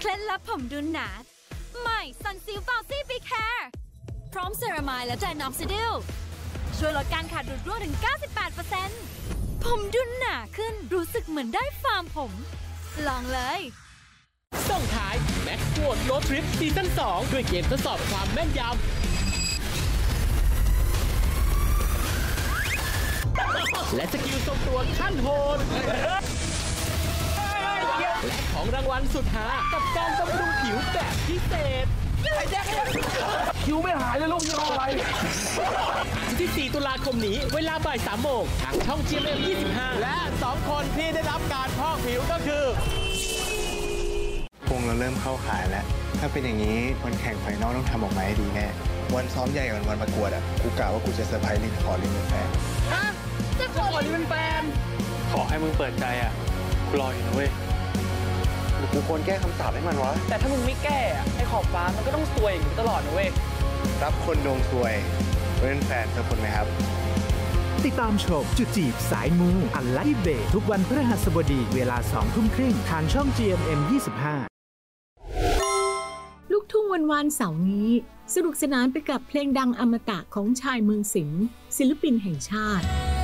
เคล็ดลับผมดูหนาใหม่ Sunsilk Bouncy Big Hair พร้อมเซรามายและแดนออกซิดิลช่วยลดการขาดรุ่ร่วงถึง 98% ผมดูหนาขึ้นรู้สึกเหมือนได้ฟาร์มผมลองเลยส่งท้ายแม็กซ์โหวตโรดทริปซีซั่น2ด้วยเกมทดสอบความแม่นยำและสกิลทรงตัวขั้นโหดและของรางวัลสุดหากับการบำรุงผิวแบบพิเศษคิวไม่หายเลยลูกยังอะไรที่4 ตุลาคมนี้เวลาบ่าย 3 โมงทางช่อง GMM 25 และ2 คนที่ได้รับการพอกผิวก็คือพงเราเริ่มเข้าขายแล้วถ้าเป็นอย่างนี้วันแข่งไฟนอลต้องทำออกมาให้ดีแน่วันซ้อมใหญ่กับวันประกวดอ่ะกูกะว่ากูจะเซอร์ไพรส์ลินขอลินเป็นแฟนจะขอลินเป็นแฟนขอให้มึงเปิดใจอ่ะกูรออยู่นะเว้ยกูควรแก้คำสาปให้มันวะแต่ถ้ามึงไม่แก้ไอ้ขอบฟ้ามันก็ต้องซวยอย่างนี้ตลอดนะเว้ยรับคนดวงซวยเป็นแฟนเธอคนไหมครับติดตามชมจุดจีบสายมูอันไลฟ์เบทุกวันพฤหัสบดีเวลา 20:30 น.ทางช่อง GMM 25 ลูกทุ่งวันเสาร์นี้สนุกสนานไปกับเพลงดังอมตะของชายเมืองสิงห์ศิลปินแห่งชาติ